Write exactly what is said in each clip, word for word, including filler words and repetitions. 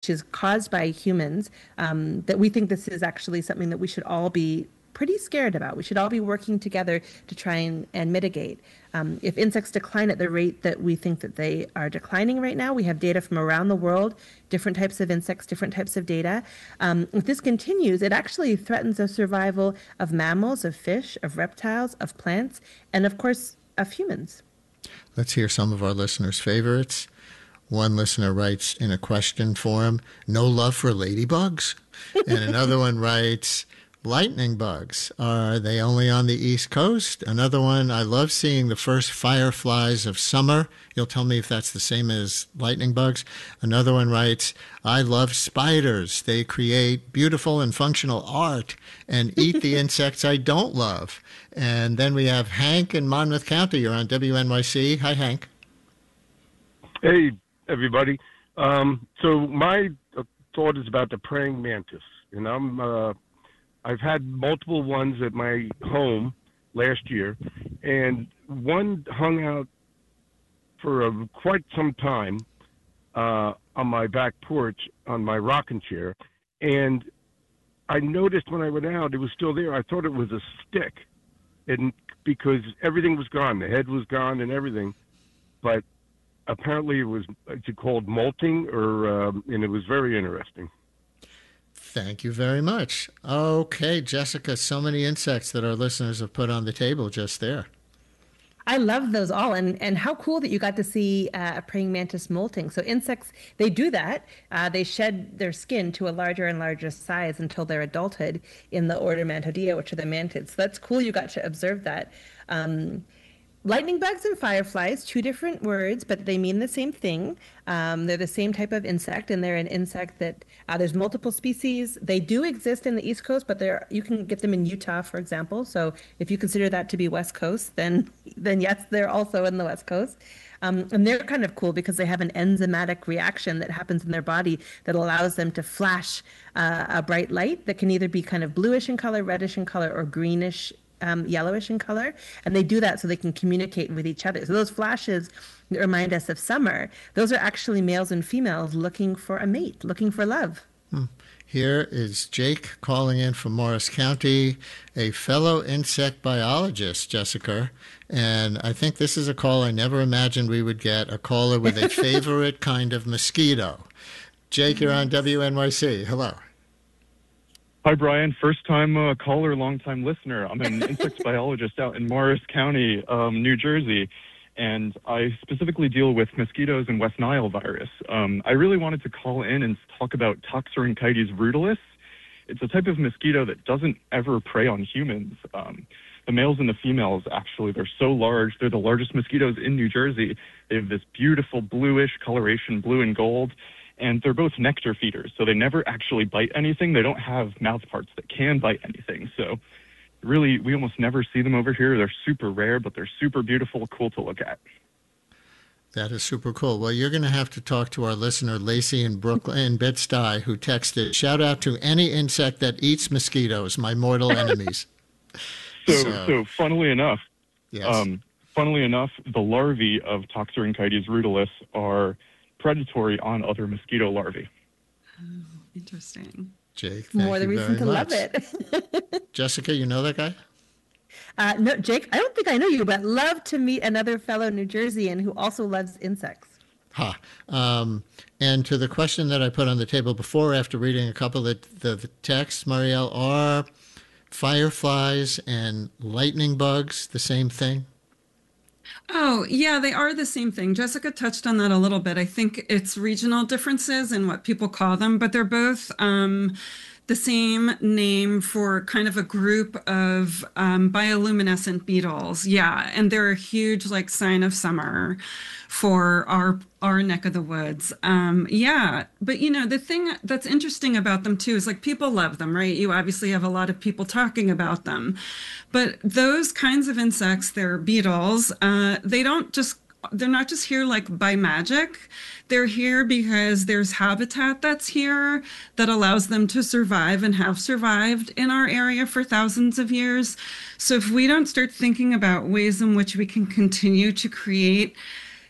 is caused by humans, um, that we think this is actually something that we should all be pretty scared about. We should all be working together to try and, and mitigate. Um, if insects decline at the rate that we think that they are declining right now, we have data from around the world, different types of insects, different types of data. Um, if this continues, it actually threatens the survival of mammals, of fish, of reptiles, of plants, and of course, of humans. Let's hear some of our listeners' favorites. One listener writes in a question form, no love for ladybugs? And another one writes, lightning bugs, are they only on the East Coast? Another one, I love seeing the first fireflies of summer. You'll tell me if that's the same as lightning bugs. Another one writes, I love spiders. They create beautiful and functional art and eat the insects I don't love. And then we have Hank in Monmouth County. You're on W N Y C. Hi, Hank. Hey, everybody. Um, so my uh, thought is about the praying mantis. And I'm... Uh, I've had multiple ones at my home last year, and one hung out for a, quite some time uh, on my back porch on my rocking chair, and I noticed when I went out it was still there. I thought it was a stick, and because everything was gone, the head was gone and everything, but apparently it was it's called molting, or um, and it was very interesting. Thank you very much. Okay, Jessica, so many insects that our listeners have put on the table just there. I love those all, and and how cool that you got to see uh, a praying mantis molting. So insects, they do that. Uh, they shed their skin to a larger and larger size until their adulthood in the order Mantodea, which are the mantids. So that's cool you got to observe that. Um, Lightning bugs and fireflies, two different words, but they mean the same thing. Um, they're the same type of insect, and they're an insect that uh, there's multiple species. They do exist in the East Coast, but they're you can get them in Utah, for example. So if you consider that to be West Coast, then then yes, they're also in the West Coast. Um, and they're kind of cool because they have an enzymatic reaction that happens in their body that allows them to flash uh, a bright light that can either be kind of bluish in color, reddish in color, or greenish Um, yellowish in color, and they do that so they can communicate with each other. So those flashes that remind us of summer, those are actually males and females looking for a mate, looking for love. Hmm. Here is Jake calling in from Morris County, a fellow insect biologist, Jessica, and I think this is a call I never imagined we would get, a caller with a favorite kind of mosquito. Jake, you're on W N Y C. Hello. Hi, Brian. First time uh, caller, long time listener. I'm an insect biologist out in Morris County, um, New Jersey, and I specifically deal with mosquitoes and West Nile virus. Um, I really wanted to call in and talk about Toxorynchides rutilis. It's a type of mosquito that doesn't ever prey on humans. Um, the males and the females, actually, they're so large. They're the largest mosquitoes in New Jersey. They have this beautiful bluish coloration, blue and gold. And they're both nectar feeders, so they never actually bite anything. They don't have mouth parts that can bite anything. So really, we almost never see them over here. They're super rare, but they're super beautiful, cool to look at. That is super cool. Well, you're going to have to talk to our listener, Lacey in Brooklyn, in Bed-Stuy, who texted, shout out to any insect that eats mosquitoes, my mortal enemies. so, so, so, funnily enough, yes. um, funnily enough, the larvae of Toxorynchides rutilis are predatory on other mosquito larvae. Oh, interesting. Jake, thank More the you reason very to much. love it. Jessica, you know that guy? Uh, no, Jake, I don't think I know you, but love to meet another fellow New Jerseyan who also loves insects. Ha. Um, and to the question that I put on the table before, after reading a couple of the, the texts, Marielle, are fireflies and lightning bugs the same thing? Oh, yeah, they are the same thing. Jessica touched on that a little bit. I think it's regional differences in what people call them, but they're both um, the same name for kind of a group of um, bioluminescent beetles. Yeah, and they're a huge like sign of summer for our our neck of the woods. Um, yeah, but you know, the thing that's interesting about them too is like people love them, right? You obviously have a lot of people talking about them, but those kinds of insects, they're beetles, uh, they don't just, they're not just here like by magic. They're here because there's habitat that's here that allows them to survive and have survived in our area for thousands of years. So if we don't start thinking about ways in which we can continue to create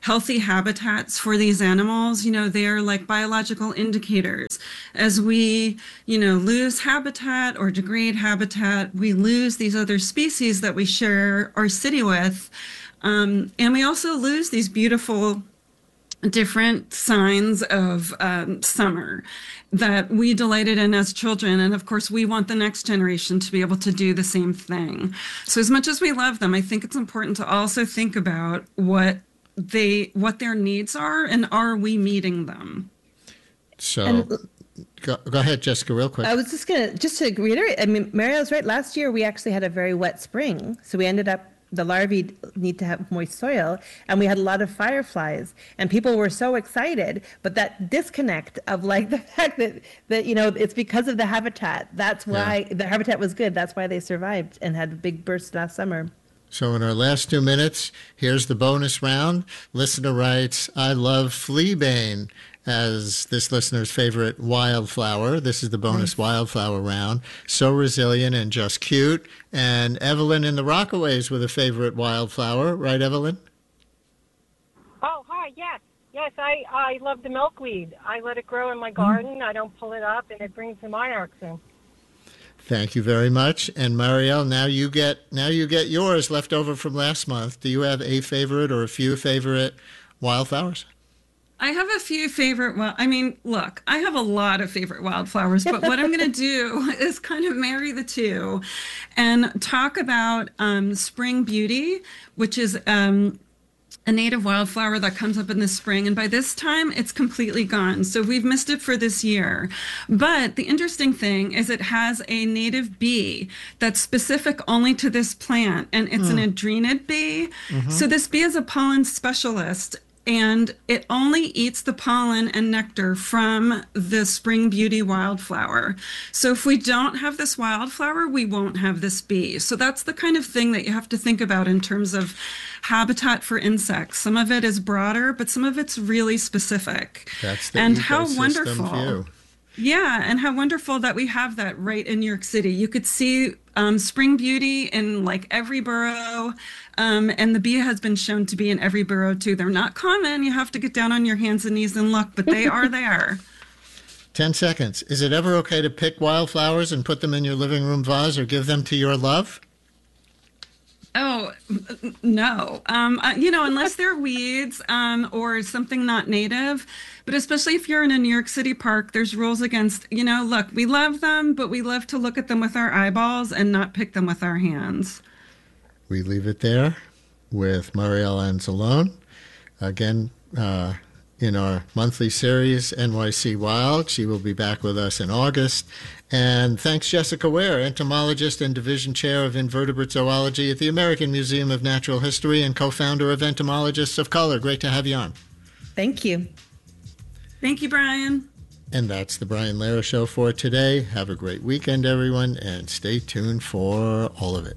healthy habitats for these animals, you know, they're like biological indicators. As we, you know, lose habitat or degrade habitat, we lose these other species that we share our city with. Um, and we also lose these beautiful different signs of um, summer that we delighted in as children. And of course, we want the next generation to be able to do the same thing. So as much as we love them, I think it's important to also think about what they, what their needs are, and are we meeting them? So And- go, go ahead, Jessica, real quick. I was just going to, just to reiterate, I mean, Marielle's right. Last year, we actually had a very wet spring. So we ended up, the larvae need to have moist soil, and we had a lot of fireflies, and people were so excited. But that disconnect of like the fact that, that you know, it's because of the habitat. That's why Yeah. the habitat was good. That's why they survived and had a big burst last summer. So in our last two minutes, here's the bonus round. Listener writes, I love fleabane as this listener's favorite wildflower. This is the bonus wildflower round. So resilient and just cute. And Evelyn in the Rockaways with a favorite wildflower. Right, Evelyn? Oh, hi, yes. Yes, I, I love the milkweed. I let it grow in my garden. I don't pull it up, and it brings the monarchs in. Thank you very much. And Marielle, now you get now you get yours left over from last month. Do you have a favorite or a few favorite wildflowers? I have a few favorite, well, I mean, look, I have a lot of favorite wildflowers, but what I'm going to do is kind of marry the two and talk about um, spring beauty, which is um, a native wildflower that comes up in the spring. And by this time, it's completely gone. So we've missed it for this year. But the interesting thing is it has a native bee that's specific only to this plant, and it's mm. an adrenid bee. Mm-hmm. So this bee is a pollen specialist, and it only eats the pollen and nectar from the spring beauty wildflower. So if we don't have this wildflower, we won't have this bee. So that's the kind of thing that you have to think about in terms of habitat for insects. Some of it is broader, but some of it's really specific. That's the and ecosystem how wonderful. view. Yeah, and how wonderful that we have that right in New York City. You could see um, spring beauty in like every borough, um, and the bee has been shown to be in every borough too. They're not common. You have to get down on your hands and knees and look, but they are there. Ten seconds. Is it ever okay to pick wildflowers and put them in your living room vase or give them to your love? Oh, no. Um, uh, you know, unless they're weeds um, or something not native. But especially if you're in a New York City park, there's rules against, you know, look, we love them, but we love to look at them with our eyeballs and not pick them with our hands. We leave it there with Marielle Anzalone. Again, uh, in our monthly series, N Y C Wild. She will be back with us in August. And thanks, Jessica Ware, entomologist and division chair of invertebrate zoology at the American Museum of Natural History and co-founder of Entomologists of Color. Great to have you on. Thank you. Thank you, Brian. And that's the Brian Lehrer Show for today. Have a great weekend, everyone, and stay tuned for all of it.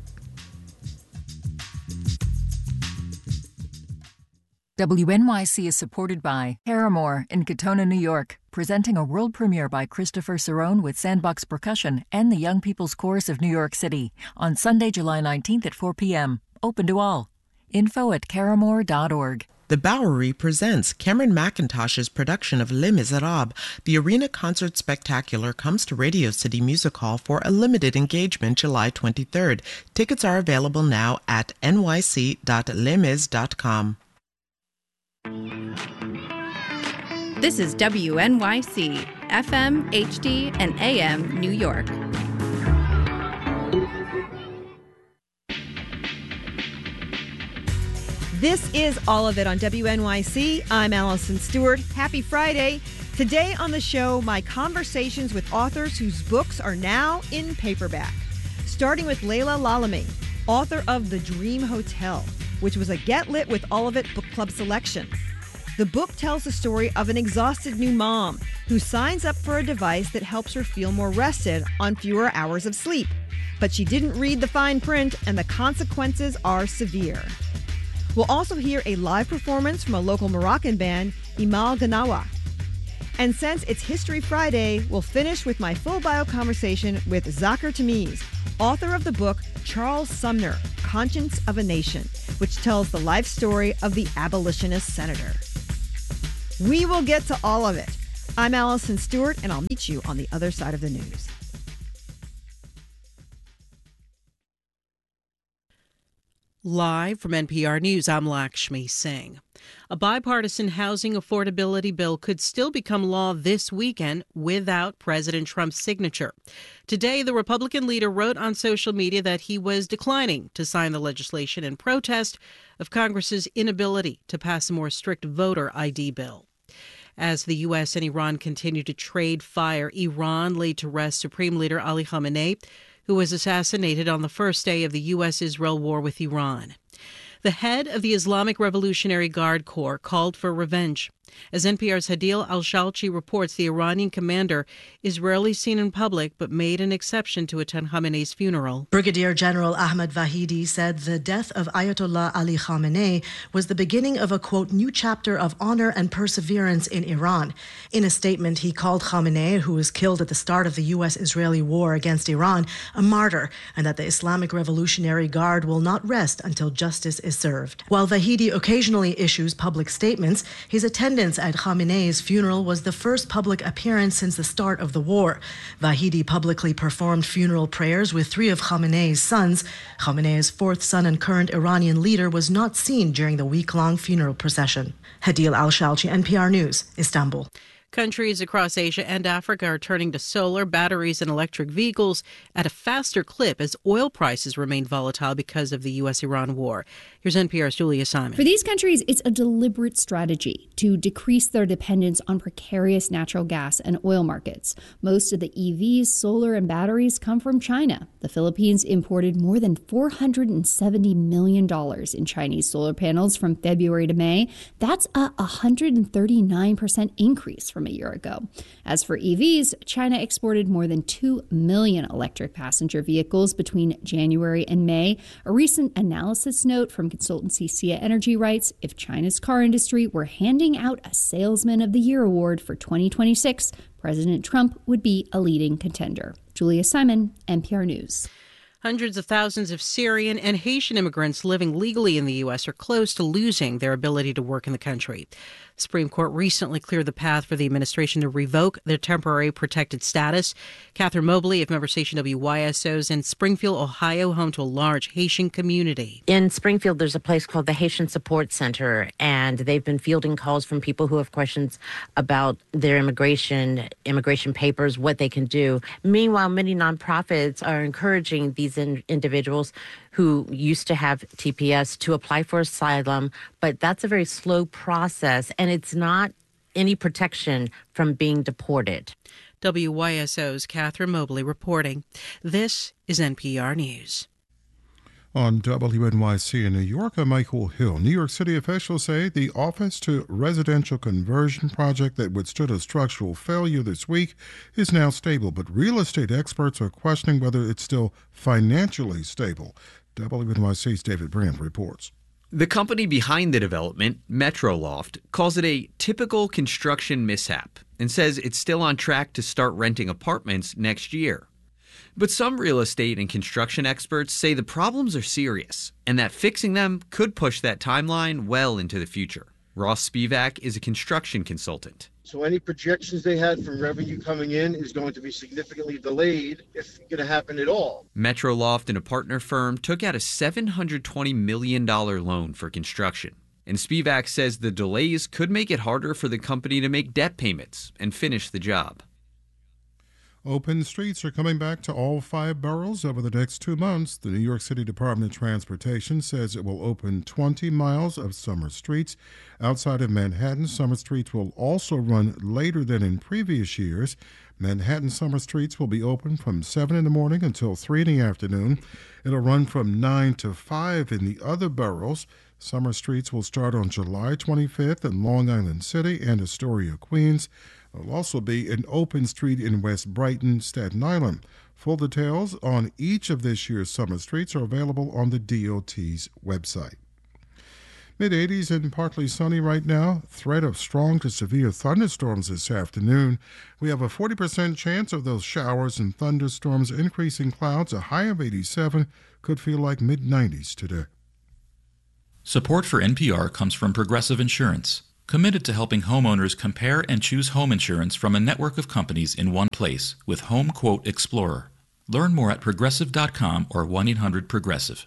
W N Y C is supported by Paramore in Katona, New York, presenting a world premiere by Christopher Cerrone with Sandbox Percussion and the Young People's Chorus of New York City on Sunday, July nineteenth at four p.m. Open to all. Info at caramore dot org. The Bowery presents Cameron McIntosh's production of Les Miserables. The Arena Concert Spectacular comes to Radio City Music Hall for a limited engagement July twenty-third. Tickets are available now at n y c dot les mis dot com. This is W N Y C, F M, H D, and A M, New York. This is All of It on W N Y C. I'm Allison Stewart. Happy Friday. Today on the show, my conversations with authors whose books are now in paperback. Starting with Leila Lalami, author of The Dream Hotel, which was a Get Lit with All of It book club selection. The book tells the story of an exhausted new mom who signs up for a device that helps her feel more rested on fewer hours of sleep. But she didn't read the fine print, and the consequences are severe. We'll also hear a live performance from a local Moroccan band, Imal Ganawa. And since it's History Friday, we'll finish with my full bio conversation with Zakir Tamiz, author of the book Charles Sumner, Conscience of a Nation, which tells the life story of the abolitionist senator. We will get to all of it. I'm Allison Stewart, and I'll meet you on the other side of the news. Live from N P R News, I'm Lakshmi Singh. A bipartisan housing affordability bill could still become law this weekend without President Trump's signature. Today, the Republican leader wrote on social media that he was declining to sign the legislation in protest of Congress's inability to pass a more strict voter I D bill. As the U S and Iran continue to trade fire, Iran laid to rest Supreme Leader Ali Khamenei, who was assassinated on the first day of the U S Israel war with Iran. The head of the Islamic Revolutionary Guard Corps called for revenge. As N P R's Hadil Al-Shalchi reports, the Iranian commander is rarely seen in public but made an exception to attend Khamenei's funeral. Brigadier General Ahmad Vahidi said the death of Ayatollah Ali Khamenei was the beginning of a, quote, new chapter of honor and perseverance in Iran. In a statement, he called Khamenei, who was killed at the start of the U S-Israeli war against Iran, a martyr, and that the Islamic Revolutionary Guard will not rest until justice is served. While Vahidi occasionally issues public statements, his attendance at Khamenei's funeral was the first public appearance since the start of the war. Vahidi publicly performed funeral prayers with three of Khamenei's sons. Khamenei's fourth son and current Iranian leader was not seen during the week-long funeral procession. Hadil Al-Shalchi, N P R News, Istanbul. Countries across Asia and Africa are turning to solar, batteries, and electric vehicles at a faster clip as oil prices remain volatile because of the U S Iran war. Here's N P R's Julia Simon. For these countries, it's a deliberate strategy to decrease their dependence on precarious natural gas and oil markets. Most of the E Vs, solar, and batteries come from China. The Philippines imported more than four hundred seventy million dollars in Chinese solar panels from February to May. That's a one hundred thirty-nine percent increase from a year ago. As for E Vs, China exported more than two million electric passenger vehicles between January and May. A recent analysis note from consultancy Sia Energy writes, if China's car industry were handing out a Salesman of the Year award for twenty twenty-six, President Trump would be a leading contender. Julia Simon, N P R News. Hundreds of thousands of Syrian and Haitian immigrants living legally in the U S are close to losing their ability to work in the country. The Supreme Court recently cleared the path for the administration to revoke their temporary protected status. Catherine Mobley of member station W Y S O's in Springfield, Ohio, home to a large Haitian community. In Springfield, there's a place called the Haitian Support Center, and they've been fielding calls from people who have questions about their immigration, immigration papers, what they can do. Meanwhile, many nonprofits are encouraging these in- individuals who used to have T P S to apply for asylum, but that's a very slow process, and it's not any protection from being deported. W Y S O's Catherine Mobley reporting. This is N P R News. On W N Y C in New York, I'm Michael Hill. New York City officials say the office to residential conversion project that withstood a structural failure this week is now stable, but real estate experts are questioning whether it's still financially stable. W N Y C's David Brand reports. The company behind the development, Metroloft, calls it a typical construction mishap and says it's still on track to start renting apartments next year. But some real estate and construction experts say the problems are serious and that fixing them could push that timeline well into the future. Ross Spivak is a construction consultant. So any projections they had from revenue coming in is going to be significantly delayed, if it's going to happen at all. Metroloft and a partner firm took out a seven hundred twenty million dollars loan for construction. And Spivak says the delays could make it harder for the company to make debt payments and finish the job. Open streets are coming back to all five boroughs over the next two months. The New York City Department of Transportation says it will open twenty miles of summer streets. Outside of Manhattan, summer streets will also run later than in previous years. Manhattan summer streets will be open from seven in the morning until three in the afternoon. It'll run from nine to five in the other boroughs. Summer streets will start on July twenty-fifth in Long Island City and Astoria, Queens. There will also be an open street in West Brighton, Staten Island. Full details on each of this year's summer streets are available on the D O T's website. mid eighties and partly sunny right now. Threat of strong to severe thunderstorms this afternoon. We have a forty percent chance of those showers and thunderstorms. Increasing clouds, a high of eighty-seven. Could feel like mid nineties today. Support for N P R comes from Progressive Insurance, committed to helping homeowners compare and choose home insurance from a network of companies in one place with Home Quote Explorer. Learn more at progressive dot com or one eight hundred progressive.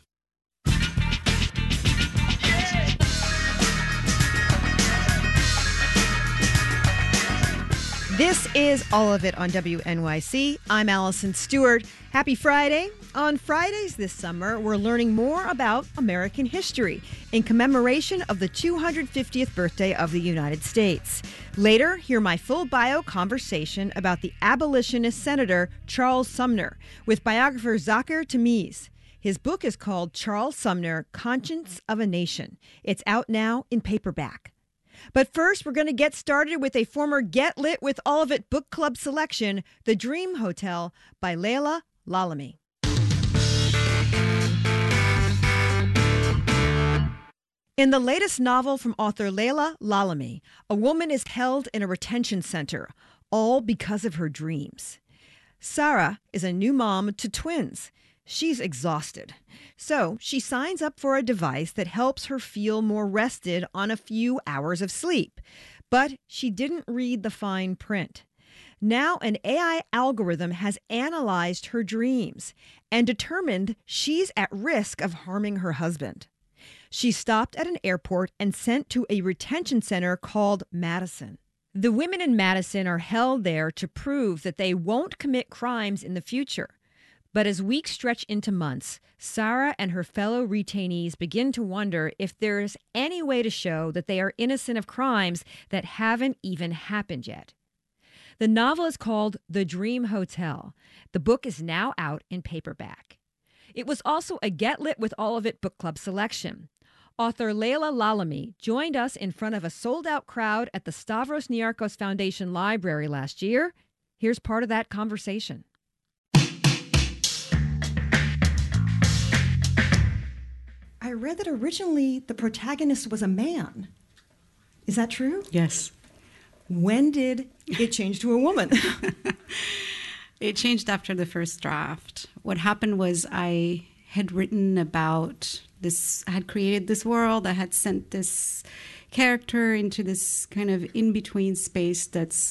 This is All of It on W N Y C. I'm Allison Stewart. Happy Friday. On Fridays this summer, we're learning more about American history in commemoration of the two hundred fiftieth birthday of the United States. Later, hear my full bio conversation about the abolitionist Senator Charles Sumner with biographer Zakir Tamiz. His book is called Charles Sumner, Conscience of a Nation. It's out now in paperback. But first, we're going to get started with a former Get Lit with All of It book club selection, The Dream Hotel by Leila Lalami. In the latest novel from author Leila Lalami, a woman is held in a retention center, all because of her dreams. Sarah is a new mom to twins. She's exhausted. So she signs up for a device that helps her feel more rested on a few hours of sleep. But she didn't read the fine print. Now an A I algorithm has analyzed her dreams and determined she's at risk of harming her husband. She's stopped at an airport and sent to a retention center called Madison. The women in Madison are held there to prove that they won't commit crimes in the future. But as weeks stretch into months, Sarah and her fellow retainees begin to wonder if there's any way to show that they are innocent of crimes that haven't even happened yet. The novel is called The Dream Hotel. The book is now out in paperback. It was also a Get Lit with All of It book club selection. Author Leila Lalami joined us in front of a sold-out crowd at the Stavros Niarchos Foundation Library last year. Here's part of that conversation. I read that originally the protagonist was a man. Is that true? Yes. When did it change to a woman? It changed after the first draft. What happened was I had written about this, I had created this world, I had sent this character into this kind of in-between space that's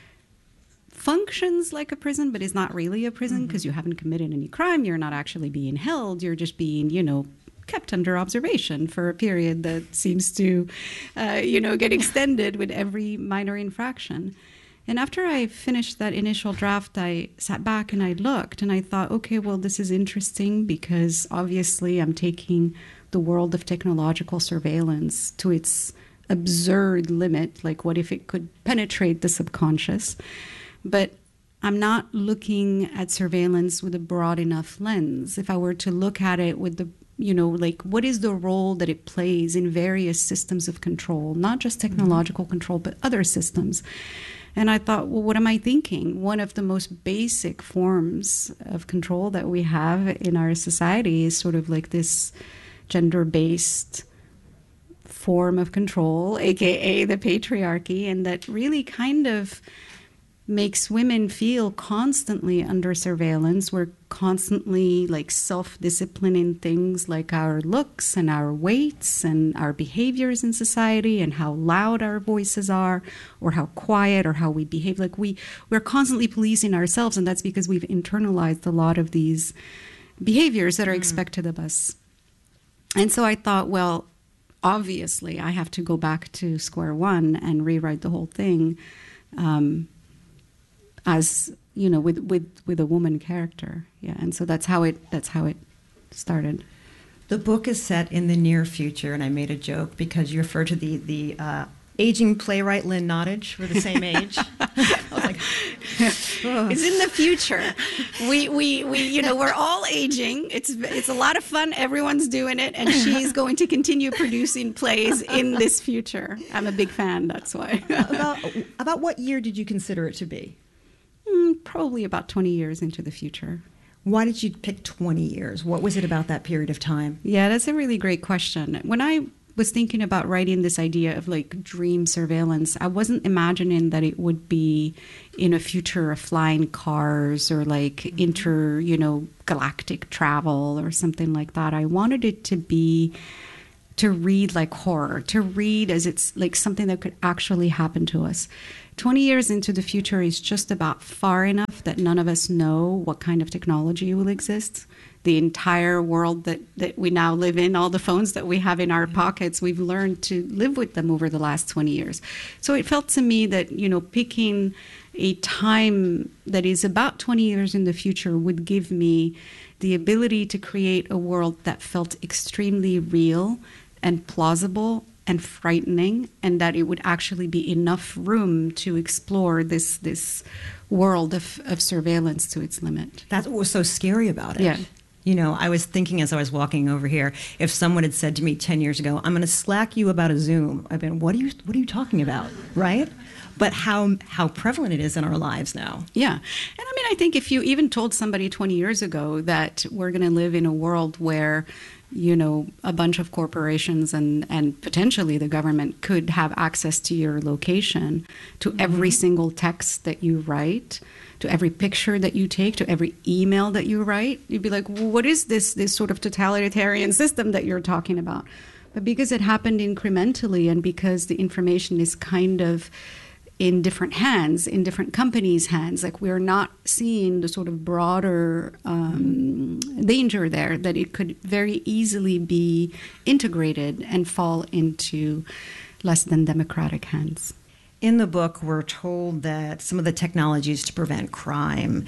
functions like a prison, but is not really a prison because mm-hmm. you haven't committed any crime, you're not actually being held, you're just being, you know, kept under observation for a period that seems to, uh, you know, get extended with every minor infraction. And after I finished that initial draft, I sat back and I looked and I thought, okay, well, this is interesting because obviously I'm taking the world of technological surveillance to its absurd limit. Like, what if it could penetrate the subconscious? But I'm not looking at surveillance with a broad enough lens. If I were to look at it with the you know, like what is the role that it plays in various systems of control, not just technological mm-hmm. control, but other systems. And I thought, well, what am I thinking? One of the most basic forms of control that we have in our society is sort of like this gender-based form of control, A K A the patriarchy, and that really kind of makes women feel constantly under surveillance. We're constantly like self-disciplining things like our looks and our weights and our behaviors in society and how loud our voices are or how quiet or how we behave. Like we, we're constantly policing ourselves, and that's because we've internalized a lot of these behaviors that are mm. expected of us. And so I thought, well, obviously I have to go back to square one and rewrite the whole thing. Um, as you know, with, with, with a woman character, yeah, and so that's how it that's how it started. The book is set in the near future, and I made a joke because you refer to the the uh, aging playwright Lynn Nottage. We're the same age. I was like, oh. It's in the future. We we we you know we're all aging. It's it's a lot of fun. Everyone's doing it, and she's going to continue producing plays in this future. I'm a big fan. That's why. about about what year did you consider it to be? Mm, probably about twenty years into the future. Why did you pick twenty years? What was it about that period of time? Yeah, that's a really great question. When I was thinking about writing this idea of like dream surveillance, I wasn't imagining that it would be in a future of flying cars or like mm-hmm. inter, you know, galactic travel or something like that. I wanted it to be, to read like horror, to read as it's like something that could actually happen to us. twenty years into the future is just about far enough that none of us know what kind of technology will exist. The entire world that, that we now live in, all the phones that we have in our pockets, we've learned to live with them over the last twenty years. So it felt to me that, you know, picking a time that is about twenty years in the future would give me the ability to create a world that felt extremely real and plausible and frightening, and that it would actually be enough room to explore this this world of, of surveillance to its limit. That's what was so scary about it. Yeah. You know, I was thinking as I was walking over here, if someone had said to me ten years ago, I'm going to slack you about a Zoom, I've been, what are you, what are you talking about, right? But how how prevalent it is in our lives now. Yeah. And I mean, I think if you even told somebody twenty years ago that we're going to live in a world where, you know, a bunch of corporations and, and potentially the government could have access to your location, to mm-hmm. every single text that you write, to every picture that you take, to every email that you write, you'd be like, well, what is this this sort of totalitarian system that you're talking about? But because it happened incrementally and because the information is kind of in different hands, in different companies' hands, like we're not seeing the sort of broader um, danger there, that it could very easily be integrated and fall into less than democratic hands. In the book, we're told that some of the technologies to prevent crime,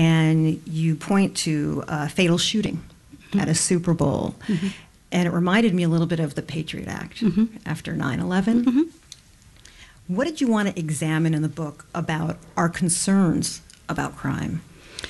and you point to a fatal shooting mm-hmm. at a Super Bowl. Mm-hmm. And it reminded me a little bit of the Patriot Act mm-hmm. after nine eleven. Mm-hmm. What did you want to examine in the book about our concerns about crime?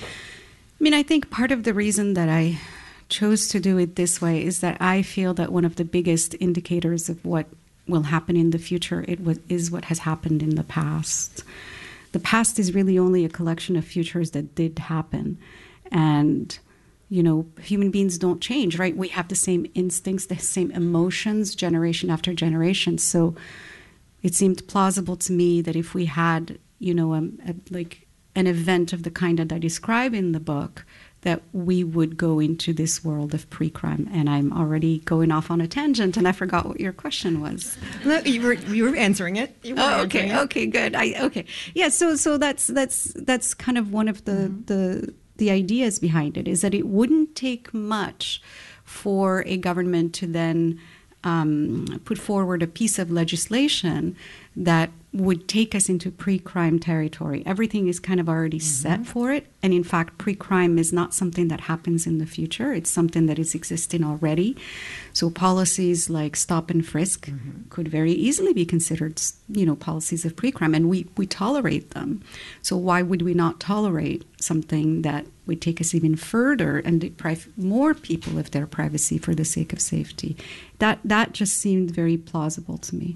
I mean, I think part of the reason that I chose to do it this way is that I feel that one of the biggest indicators of what will happen in the future it was, is what has happened in the past. The past is really only a collection of futures that did happen. And, you know, human beings don't change, right? We have the same instincts, the same emotions, generation after generation. So it seemed plausible to me that if we had, you know, a, a, like an event of the kind that I describe in the book, that we would go into this world of pre-crime. And I'm already going off on a tangent, and I forgot what your question was. No, you were you were answering it. You were oh, okay, answering it. okay, good. I okay, yeah. So so that's that's that's kind of one of the mm-hmm. the the ideas behind it, is that it wouldn't take much for a government to then Um, put forward a piece of legislation that would take us into pre-crime territory. Everything is kind of already mm-hmm. set for it. And in fact, pre-crime is not something that happens in the future. It's something that is existing already. So policies like stop and frisk mm-hmm. could very easily be considered, you know, policies of pre-crime. And we, we tolerate them. So why would we not tolerate something that would take us even further and deprive more people of their privacy for the sake of safety? That that just seemed very plausible to me.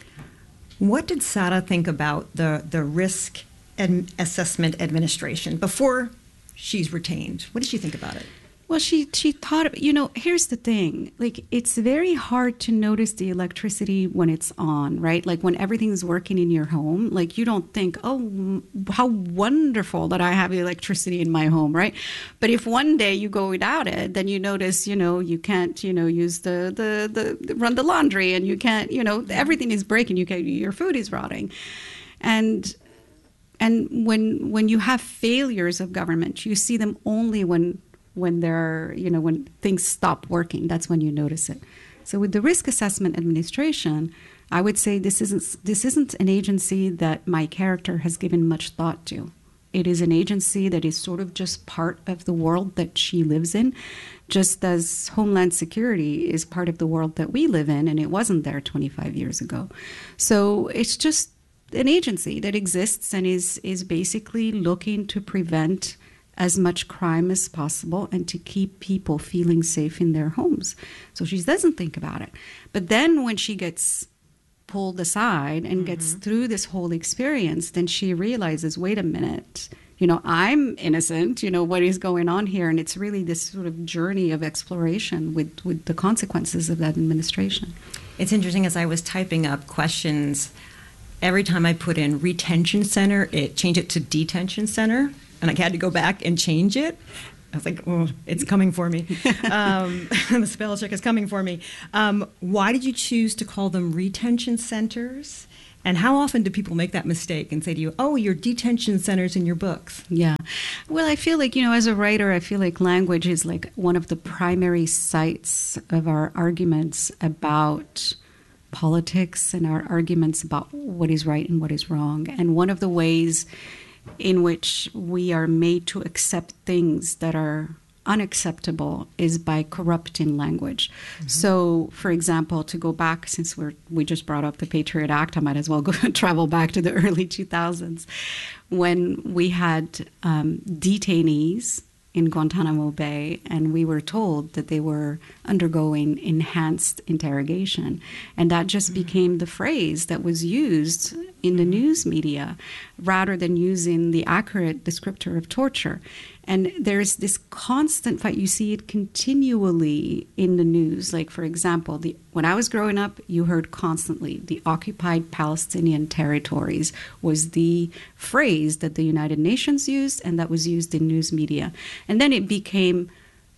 What did Sara think about the, the Risk Ad- Assessment Administration before she's retained? What did she think about it? Well, she, she thought, you know, here's the thing. Like, it's very hard to notice the electricity when it's on, right? Like, when everything's working in your home, like, you don't think, oh, how wonderful that I have electricity in my home, right? But if one day you go without it, then you notice, you know, you can't, you know, use the, the, the run the laundry, and you can't, you know, everything is breaking. You can, your food is rotting. And and when when you have failures of government, you see them only when when they're, you know, when things stop working. That's when you notice it. So with the Risk Assessment Administration, I would say this isn't this isn't an agency that my character has given much thought to. It is an agency that is sort of just part of the world that she lives in, just as Homeland Security is part of the world that we live in, and it wasn't there twenty-five years ago. So it's just an agency that exists and is is basically looking to prevent as much crime as possible and to keep people feeling safe in their homes. So she doesn't think about it. But then when she gets pulled aside and mm-hmm. gets through this whole experience, then she realizes, wait a minute, you know, I'm innocent, you know, what is going on here? And it's really this sort of journey of exploration with, with the consequences of that administration. It's interesting, as I was typing up questions, every time I put in retention center, it changed it to detention center, and I had to go back and change it. I was like, oh, it's coming for me. Um, the spell check is coming for me. Um, why did you choose to call them retention centers? And how often do people make that mistake and say to you, oh, you're detention centers in your books? Yeah. Well, I feel like, you know, as a writer, I feel like language is like one of the primary sites of our arguments about politics and our arguments about what is right and what is wrong. And one of the ways in which we are made to accept things that are unacceptable is by corrupting language. Mm-hmm. So, for example, to go back, since we're we just brought up the Patriot Act, I might as well go travel back to the early two thousands, when we had um, detainees in Guantanamo Bay, and we were told that they were undergoing enhanced interrogation. And that just mm-hmm. became the phrase that was used in the news media, rather than using the accurate descriptor of torture. And there's this constant fight. You see it continually in the news. Like, for example, the, when I was growing up, you heard constantly the occupied Palestinian territories was the phrase that the United Nations used, and that was used in news media. And then it became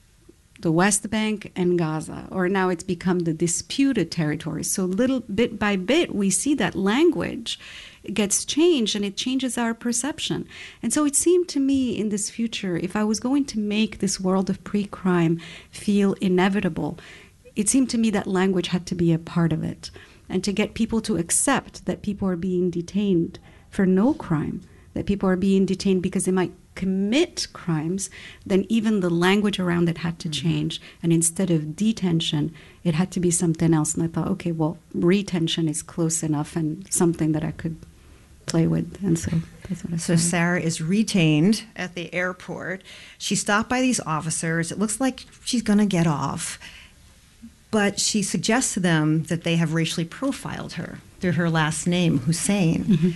the West Bank and Gaza, or now it's become the disputed territories. So little bit by bit, we see that language gets changed, and it changes our perception. And so it seemed to me in this future, if I was going to make this world of pre-crime feel inevitable, it seemed to me that language had to be a part of it. And to get people to accept that people are being detained for no crime, that people are being detained because they might commit crimes, then even the language around it had to change. And instead of detention, it had to be something else. And I thought, okay, well, retention is close enough and something that I could play with. And so that's what I So said. Sarah is retained at the airport. She's stopped by these officers. It looks like she's going to get off. But she suggests to them that they have racially profiled her through her last name, Hussein. Mm-hmm.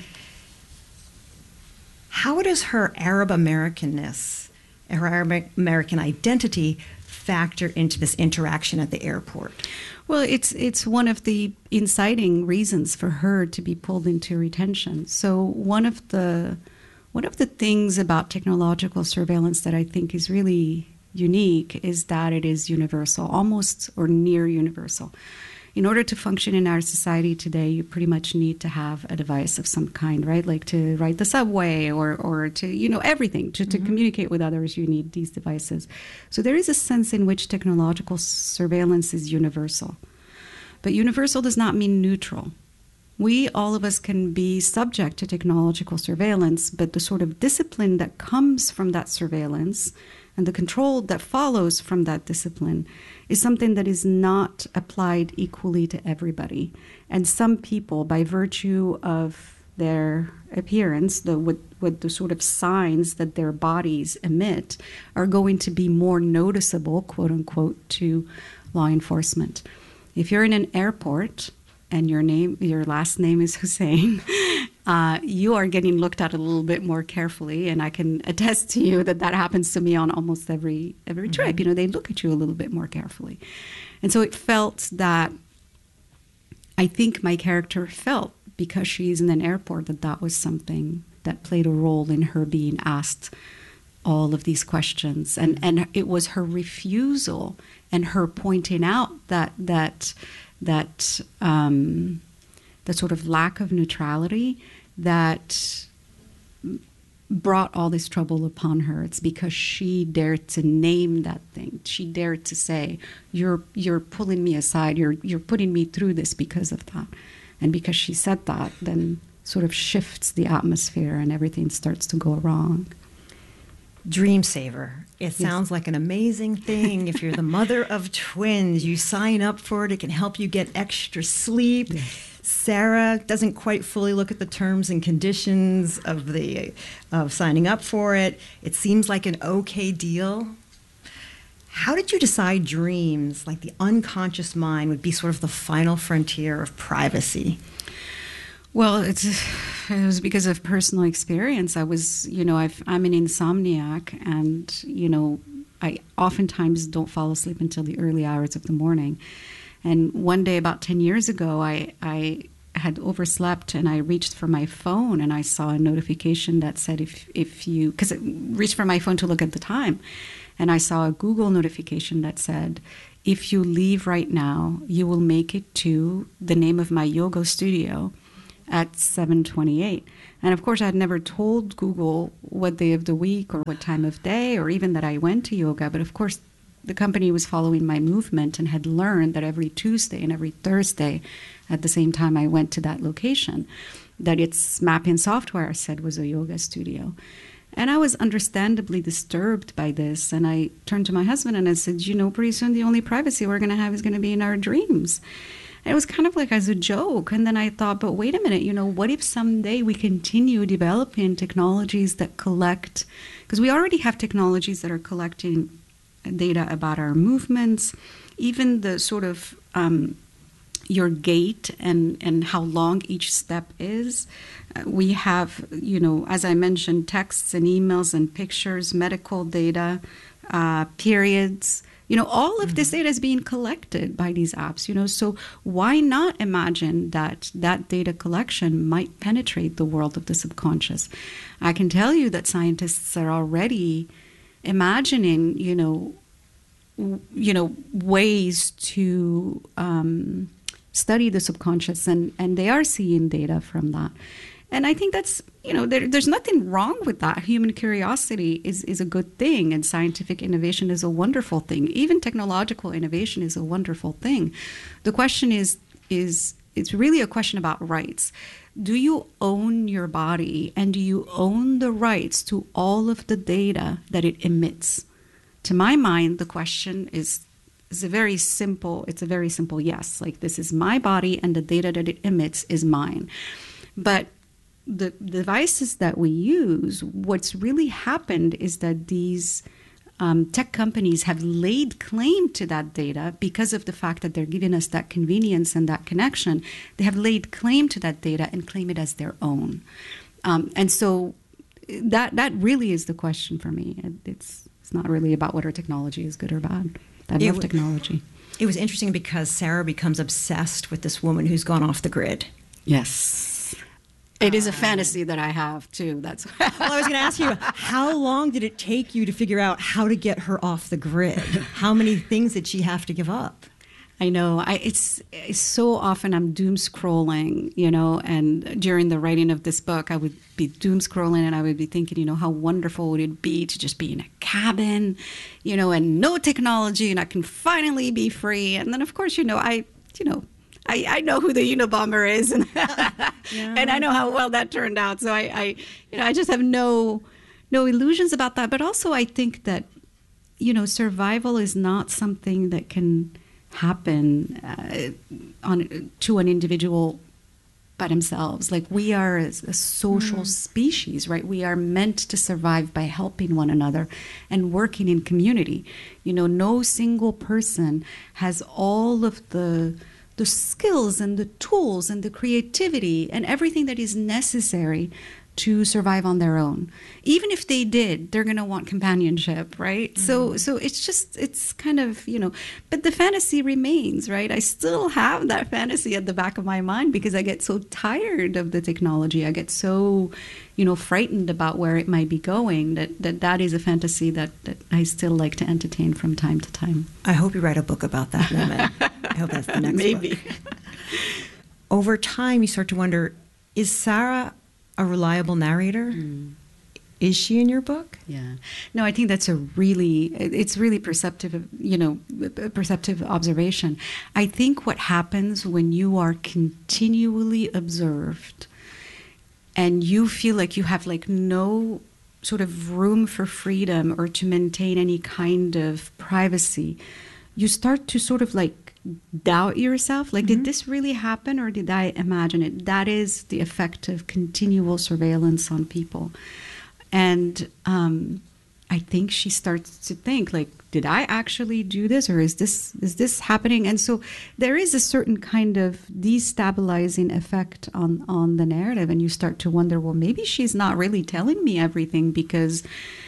How does her Arab Americanness, her Arab American identity, factor into this interaction at the airport? Well, it's it's one of the inciting reasons for her to be pulled into retention. So one of the one of the things about technological surveillance that I think is really unique is that it is universal, almost or near universal. In order to function in our society today, you pretty much need to have a device of some kind, right? Like to ride the subway or, or to, you know, everything. To, to mm-hmm. communicate with others, you need these devices. So there is a sense in which technological surveillance is universal. But universal does not mean neutral. We, all of us, can be subject to technological surveillance, but the sort of discipline that comes from that surveillance and the control that follows from that discipline is something that is not applied equally to everybody. And some people, by virtue of their appearance, the with, with the sort of signs that their bodies emit, are going to be more noticeable, quote unquote, to law enforcement. If you're in an airport and your name, your last name is Hussein, uh, you are getting looked at a little bit more carefully. And I can attest to you that that happens to me on almost every every trip. Mm-hmm. You know, they look at you a little bit more carefully. And so it felt that, I think my character felt, because she's in an airport, that that was something that played a role in her being asked all of these questions. And, and it was her refusal and her pointing out that that that um, the sort of lack of neutrality that brought all this trouble upon her. It's because she dared to name that thing. She dared to say, "You're you're pulling me aside. You're you're putting me through this because of that." And because she said that, then sort of shifts the atmosphere and everything starts to go wrong. Dream Saver. It sounds yes. like an amazing thing. If you're the mother of twins, you sign up for it. It can help you get extra sleep. Yes. Sarah doesn't quite fully look at the terms and conditions of the of signing up for it. It seems like an okay deal. How did you decide dreams, like the unconscious mind, would be sort of the final frontier of privacy? Well, it's, it was because of personal experience. I was, you know, I've, I'm an insomniac, and, you know, I oftentimes don't fall asleep until the early hours of the morning. And one day about ten years ago, I, I had overslept and I reached for my phone and I saw a notification that said if, if you, because I reached for my phone to look at the time, and I saw a Google notification that said, if you leave right now, you will make it to the name of my yoga studio at seven twenty-eight. And of course, I had never told Google what day of the week or what time of day or even that I went to yoga. But of course, the company was following my movement and had learned that every Tuesday and every Thursday at the same time I went to that location, that its mapping software said was a yoga studio. And I was understandably disturbed by this. And I turned to my husband and I said, you know, pretty soon the only privacy we're going to have is going to be in our dreams. And it was kind of like as a joke. And then I thought, but wait a minute, you know, what if someday we continue developing technologies that collect, because we already have technologies that are collecting data about our movements, even the sort of um, your gait and, and how long each step is. Uh, we have, you know, as I mentioned, texts and emails and pictures, medical data, uh, periods. You know, all of this data is being collected by these apps, you know, so why not imagine that that data collection might penetrate the world of the subconscious? I can tell you that scientists are already imagining, you know, w- you know, ways to um, study the subconscious, and, and they are seeing data from that. And I think that's, you know, there, there's nothing wrong with that. Human curiosity is, is a good thing, and scientific innovation is a wonderful thing. Even technological innovation is a wonderful thing. The question is, is it's really a question about rights. Do you own your body, and do you own the rights to all of the data that it emits? To my mind, the question is, is a very simple, it's a very simple yes. Like, this is my body, and the data that it emits is mine. But the devices that we use, what's really happened is that these um, tech companies have laid claim to that data because of the fact that they're giving us that convenience and that connection. They have laid claim to that data and claim it as their own. Um, and so that that really is the question for me. It's it's not really about whether technology is good or bad. I love technology. It was interesting because Sarah becomes obsessed with this woman who's gone off the grid. Yes. It is a fantasy that I have, too. That's well, I was going to ask you, how long did it take you to figure out how to get her off the grid? How many things did she have to give up? I know. I, it's, it's so often I'm doom scrolling, you know, and during the writing of this book, I would be doom scrolling and I would be thinking, you know, how wonderful would it be to just be in a cabin, you know, and no technology, and I can finally be free. And then, of course, you know, I, you know, I, I know who the Unabomber is, and yeah. and I know how well that turned out. So I, I, you know, I just have no, no illusions about that. But also, I think that, you know, survival is not something that can happen uh, on to an individual by themselves. Like, we are a, a social mm. species, right? We are meant to survive by helping one another and working in community. You know, no single person has all of the the skills and the tools and the creativity and everything that is necessary to survive on their own. Even if they did, they're going to want companionship, right? Mm-hmm. So so it's just, it's kind of, you know, but the fantasy remains, right? I still have that fantasy at the back of my mind because I get so tired of the technology. I get so, you know, frightened about where it might be going, that that, that is a fantasy that, that I still like to entertain from time to time. I hope you write a book about that woman. I hope that's the next Maybe. book. Over time, you start to wonder, is Sarah a reliable narrator? Mm. Is she in your book? Yeah. No, I think that's a really, it's really perceptive, you know, perceptive observation. I think what happens when you are continually observed and you feel like you have like no sort of room for freedom or to maintain any kind of privacy, you start to sort of like doubt yourself. Like, mm-hmm. did this really happen or did I imagine it? That is the effect of continual surveillance on people. And um, I think she starts to think, like, did I actually do this, or is this is this happening? And so there is a certain kind of destabilizing effect on, on the narrative. And you start to wonder, well, maybe she's not really telling me everything because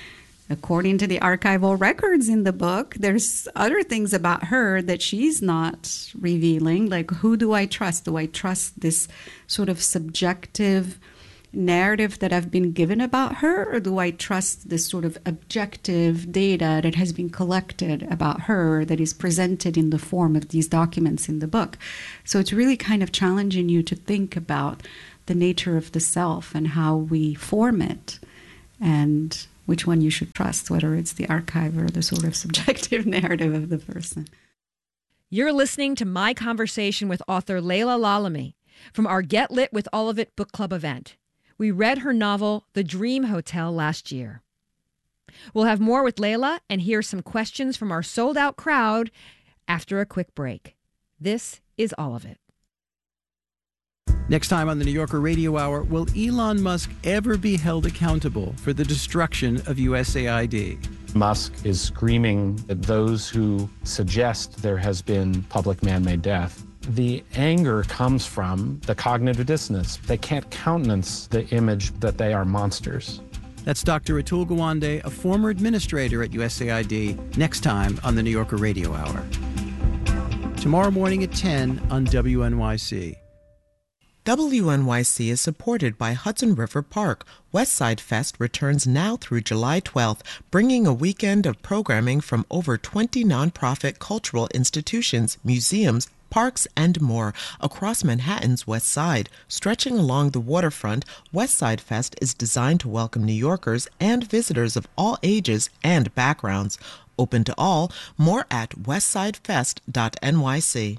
according to the archival records in the book, there's other things about her that she's not revealing. Like, who do I trust? Do I trust this sort of subjective narrative that I've been given about her, or do I trust this sort of objective data that has been collected about her that is presented in the form of these documents in the book? So it's really kind of challenging you to think about the nature of the self and how we form it, and which one you should trust, whether it's the archive or the sort of subjective narrative of the person. You're listening to my conversation with author Leila Lalami from our Get Lit with All of It book club event. We read her novel, The Dream Hotel, last year. We'll have more with Leila and hear some questions from our sold-out crowd after a quick break. This is All of It. Next time on the New Yorker Radio Hour, will Elon Musk ever be held accountable for the destruction of U S A I D? Musk is screaming at those who suggest there has been public man-made death. The anger comes from the cognitive dissonance. They can't countenance the image that they are monsters. That's Doctor Atul Gawande, a former administrator at U S A I D, next time on the New Yorker Radio Hour. Tomorrow morning at ten on W N Y C. W N Y C is supported by Hudson River Park. Westside Fest returns now through July twelfth, bringing a weekend of programming from over twenty nonprofit cultural institutions, museums, parks, and more across Manhattan's West Side. Stretching along the waterfront, Westside Fest is designed to welcome New Yorkers and visitors of all ages and backgrounds. Open to all. More at westside fest dot N Y C.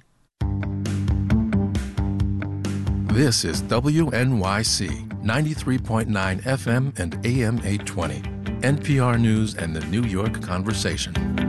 This is W N Y C, ninety-three point nine F M and A M eight twenty, N P R News and the New York Conversation.